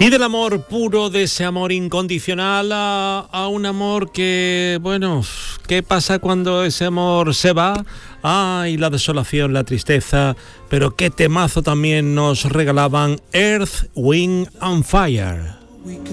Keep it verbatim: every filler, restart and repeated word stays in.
Y del amor puro, de ese amor incondicional a, a un amor que, bueno, ¿qué pasa cuando ese amor se va? Ay, la desolación, la tristeza, pero qué temazo también nos regalaban Earth, Wind and Fire.